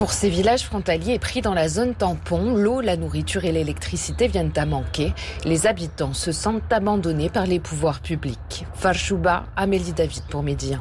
Pour ces villages frontaliers pris dans la zone tampon, l'eau, la nourriture et l'électricité viennent à manquer. Les habitants se sentent abandonnés par les pouvoirs publics. Farchouba, Amélie David pour Média.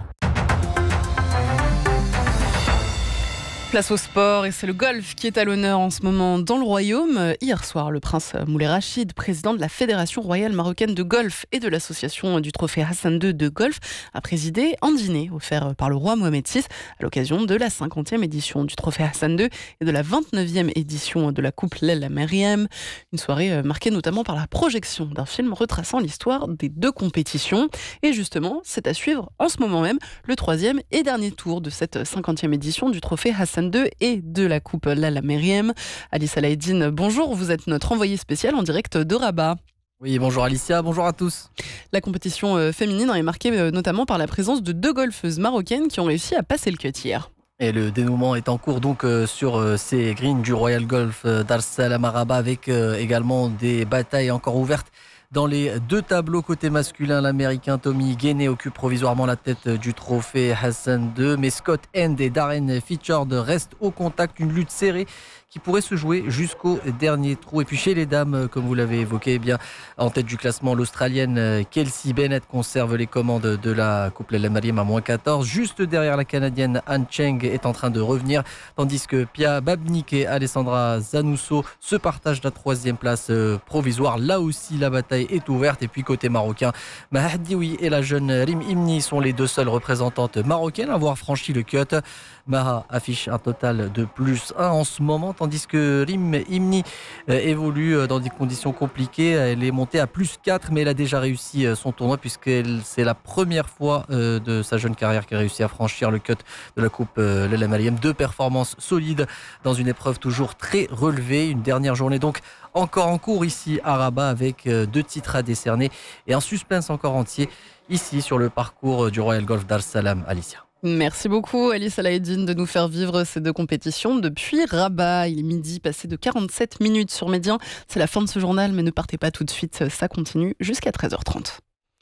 Place au sport, et c'est le golf qui est à l'honneur en ce moment dans le royaume. Hier soir, le prince Moulay Rachid, président de la Fédération royale marocaine de golf et de l'association du trophée Hassan II de golf, a présidé un dîner offert par le roi Mohamed VI à l'occasion de la 50e édition du trophée Hassan II et de la 29e édition de la Coupe Lella Meriem. Une soirée marquée notamment par la projection d'un film retraçant l'histoire des deux compétitions. Et justement, c'est à suivre en ce moment même le 3e et dernier tour de cette 50e édition du trophée Hassan II et de la Coupe Lella Meriem. Alice Alaïdine, bonjour, vous êtes notre envoyée spéciale en direct de Rabat. Oui, bonjour Alicia, bonjour à tous. La compétition féminine est marquée notamment par la présence de 2 golfeuses marocaines qui ont réussi à passer le cut hier. Et le dénouement est en cours donc sur ces greens du Royal Golf d'Al Salam à Rabat, avec également des batailles encore ouvertes dans les 2 tableaux. Côté masculin, l'américain Tommy Guéné occupe provisoirement la tête du trophée Hassan II, mais Scott End et Darren Fitchard restent au contact. Une lutte serrée qui pourrait se jouer jusqu'au dernier trou. Et puis chez les dames, comme vous l'avez évoqué, eh bien, en tête du classement, l'Australienne Kelsey Bennett conserve les commandes de la Coupe Lella Meriem à -14. Juste derrière, la Canadienne Ann Cheng est en train de revenir, tandis que Pia Babnik et Alessandra Zanusso se partagent la 3e place provisoire. Là aussi, la bataille est ouverte. Et puis côté marocain, Maha Dioui et la jeune Rim Imni sont les 2 seules représentantes marocaines à avoir franchi le cut. Maha affiche un total de +1 en ce moment, tandis que Rim Imni évolue dans des conditions compliquées. Elle est montée à +4, mais elle a déjà réussi son tournoi, puisque c'est la première fois de sa jeune carrière qu'elle a réussi à franchir le cut de la Coupe Lella Meriem. 2 performances solides dans une épreuve toujours très relevée. Une dernière journée donc encore en cours ici à Rabat, avec 2 titres à décerner et un suspense encore entier ici sur le parcours du Royal Golf d'Al Salam. Alicia. Merci beaucoup Alice Alaïdine de nous faire vivre ces 2 compétitions depuis Rabat. Il est midi, passé de 47 minutes sur Média. C'est la fin de ce journal, mais ne partez pas tout de suite, ça continue jusqu'à 13h30.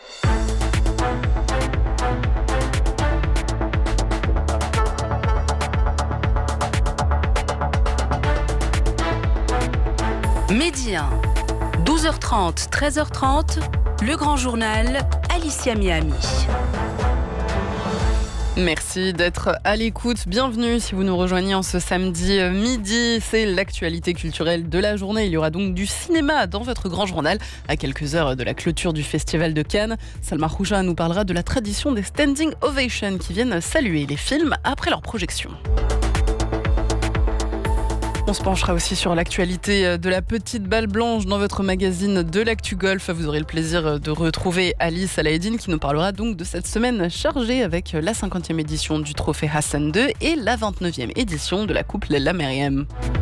Média, 12h30, 13h30, le grand journal, Alicia Miami. Merci d'être à l'écoute. Bienvenue si vous nous rejoignez en ce samedi midi. C'est l'actualité culturelle de la journée. Il y aura donc du cinéma dans votre grand journal à quelques heures de la clôture du Festival de Cannes. Salma Khoucha nous parlera de la tradition des standing ovations qui viennent saluer les films après leur projection. On se penchera aussi sur l'actualité de la petite balle blanche dans votre magazine de l'Actu Golf. Vous aurez le plaisir de retrouver Alice Alaïdine qui nous parlera donc de cette semaine chargée avec la 50e édition du trophée Hassan II et la 29e édition de la Coupe Lella Meriem.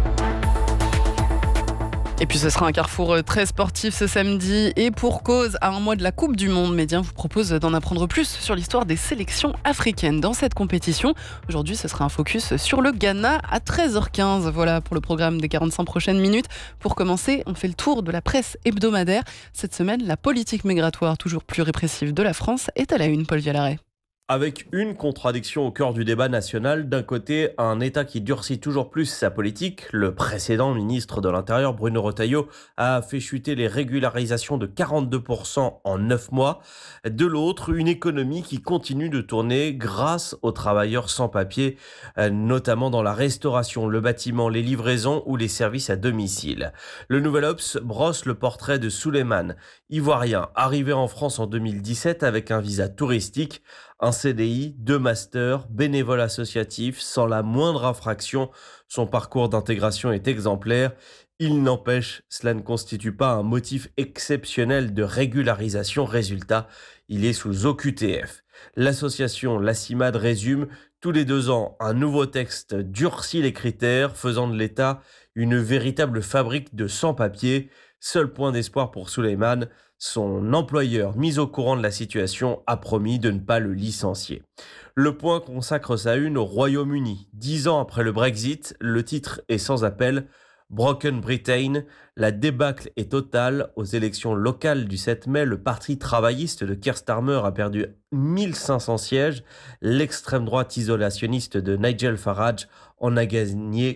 Et puis ce sera un carrefour très sportif ce samedi, et pour cause, à un mois de la Coupe du Monde, Média vous propose d'en apprendre plus sur l'histoire des sélections africaines dans cette compétition. Aujourd'hui, ce sera un focus sur le Ghana à 13h15. Voilà pour le programme des 45 prochaines minutes. Pour commencer, on fait le tour de la presse hebdomadaire. Cette semaine, la politique migratoire toujours plus répressive de la France est à la une, Paul Vialaret. Avec une contradiction au cœur du débat national. D'un côté, un État qui durcit toujours plus sa politique. Le précédent ministre de l'Intérieur, Bruno Retailleau, a fait chuter les régularisations de 42% en 9 mois. De l'autre, une économie qui continue de tourner grâce aux travailleurs sans papier, notamment dans la restauration, le bâtiment, les livraisons ou les services à domicile. Le Nouvel Obs brosse le portrait de Souleymane, ivoirien, arrivé en France en 2017 avec un visa touristique. Un CDI, 2 masters, bénévole associatif, sans la moindre infraction. Son parcours d'intégration est exemplaire. Il n'empêche, cela ne constitue pas un motif exceptionnel de régularisation. Résultat, il est sous OQTF. L'association La CIMAD résume: tous les 2 ans, un nouveau texte durcit les critères, faisant de l'État une véritable fabrique de sans-papiers. Seul point d'espoir pour Souleymane, son employeur, mis au courant de la situation, a promis de ne pas le licencier. Le Point consacre sa une au Royaume-Uni. 10 ans après le Brexit, le titre est sans appel: Broken Britain, la débâcle est totale. Aux élections locales du 7 mai, le parti travailliste de Keir Starmer a perdu 1500 sièges. L'extrême droite isolationniste de Nigel Farage en a gagné